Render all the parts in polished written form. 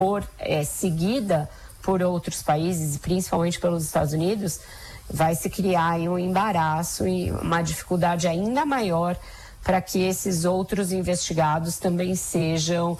for seguida por outros países, principalmente pelos Estados Unidos, vai se criar aí um embaraço e uma dificuldade ainda maior para que esses outros investigados também sejam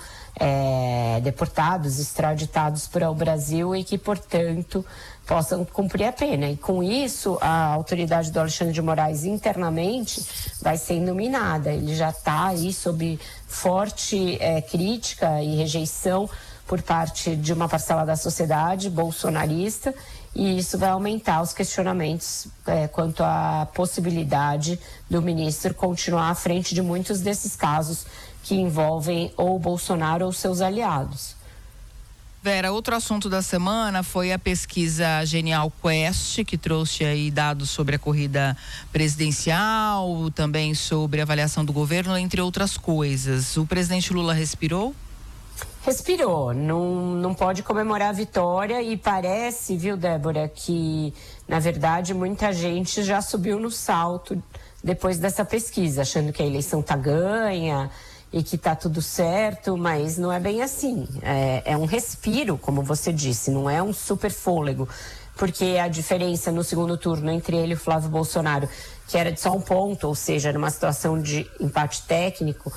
deportados, extraditados para o Brasil e que, portanto, possam cumprir a pena. E com isso, a autoridade do Alexandre de Moraes internamente vai sendo minada. Ele já está aí sob forte crítica e rejeição por parte de uma parcela da sociedade bolsonarista, e isso vai aumentar os questionamentos quanto à possibilidade do ministro continuar à frente de muitos desses casos que envolvem ou Bolsonaro ou seus aliados. Vera, outro assunto da semana foi a pesquisa Genial Quest, que trouxe aí dados sobre a corrida presidencial, também sobre a avaliação do governo, entre outras coisas. O presidente Lula respirou? Respirou, não pode comemorar a vitória e parece, viu, Débora, que na verdade muita gente já subiu no salto depois dessa pesquisa, achando que a eleição tá ganha e que tá tudo certo, mas não é bem assim. É um respiro, como você disse, não é um super fôlego, porque a diferença no segundo turno entre ele e o Flávio Bolsonaro, que era de só um ponto, ou seja, numa situação de empate técnico,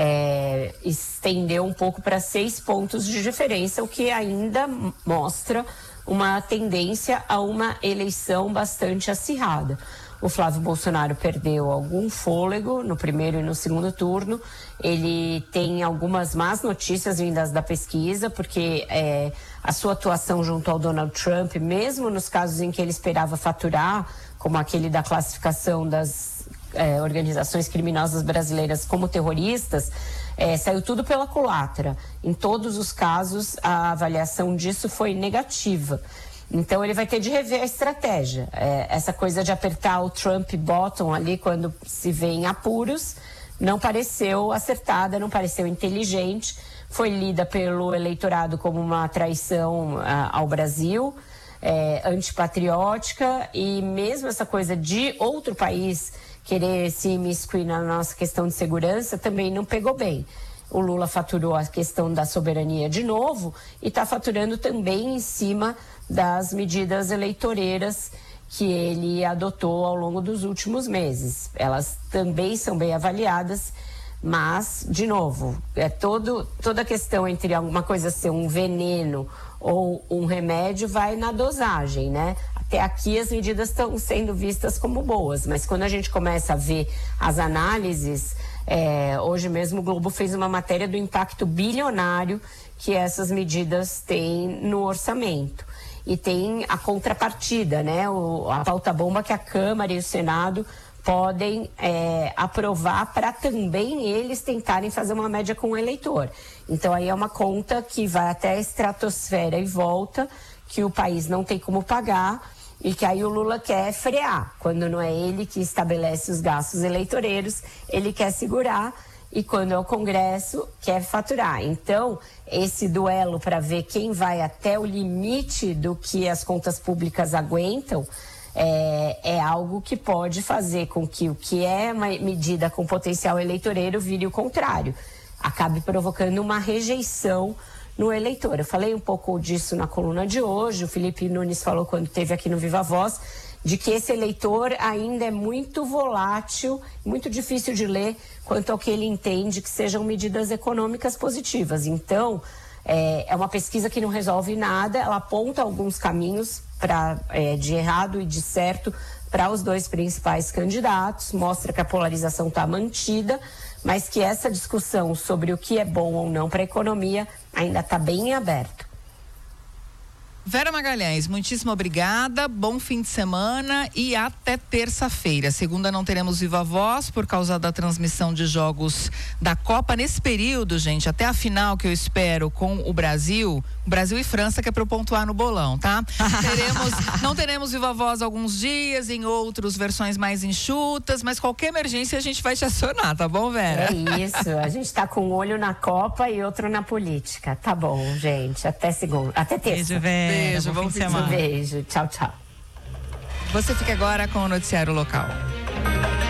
estendeu um pouco para 6 pontos de diferença, o que ainda mostra uma tendência a uma eleição bastante acirrada. O Flávio Bolsonaro perdeu algum fôlego no primeiro e no segundo turno. Ele tem algumas más notícias vindas da pesquisa, porque a sua atuação junto ao Donald Trump, mesmo nos casos em que ele esperava faturar, como aquele da classificação das organizações criminosas brasileiras como terroristas, saiu tudo pela culatra. Em todos os casos, a avaliação disso foi negativa. Então, ele vai ter de rever a estratégia. Essa coisa de apertar o Trump bottom ali quando se vê em apuros não pareceu acertada, não pareceu inteligente. Foi lida pelo eleitorado como uma traição ao Brasil, antipatriótica, e mesmo essa coisa de outro país querer se imiscuir na nossa questão de segurança também não pegou bem. O Lula faturou a questão da soberania de novo e está faturando também em cima das medidas eleitoreiras que ele adotou ao longo dos últimos meses. Elas também são bem avaliadas, mas, de novo, toda a questão entre alguma coisa ser um veneno ou um remédio vai na dosagem, né? Até aqui as medidas estão sendo vistas como boas, mas quando a gente começa a ver as análises, hoje mesmo o Globo fez uma matéria do impacto bilionário que essas medidas têm no orçamento. E tem a contrapartida, né? A pauta-bomba que a Câmara e o Senado podem aprovar para também eles tentarem fazer uma média com o eleitor. Então aí é uma conta que vai até a estratosfera e volta, que o país não tem como pagar e que aí o Lula quer frear. Quando não é ele que estabelece os gastos eleitoreiros, ele quer segurar, e quando é o Congresso, quer faturar. Então, esse duelo para ver quem vai até o limite do que as contas públicas aguentam é algo que pode fazer com que o que é uma medida com potencial eleitoreiro vire o contrário. Acabe provocando uma rejeição no eleitor. Eu falei um pouco disso na coluna de hoje, o Felipe Nunes falou quando esteve aqui no Viva Voz, de que esse eleitor ainda é muito volátil, muito difícil de ler quanto ao que ele entende que sejam medidas econômicas positivas. Então, é uma pesquisa que não resolve nada, ela aponta alguns caminhos de errado e de certo para os dois principais candidatos, mostra que a polarização está mantida, mas que essa discussão sobre o que é bom ou não para a economia ainda está bem em aberto. Vera Magalhães, muitíssimo obrigada, bom fim de semana e até terça-feira. Segunda não teremos Viva Voz por causa da transmissão de jogos da Copa. Nesse período, gente, até a final que eu espero com o Brasil e França, que é para eu pontuar no bolão, tá? Não teremos Viva Voz alguns dias, em outros versões mais enxutas, mas qualquer emergência a gente vai te acionar, tá bom, Vera? É isso, a gente tá com um olho na Copa e outro na política. Tá bom, gente, até segunda, até terça. Beijo, Vera. Beijo, bom fim de semana. Beijo, tchau, tchau. Você fica agora com o noticiário local.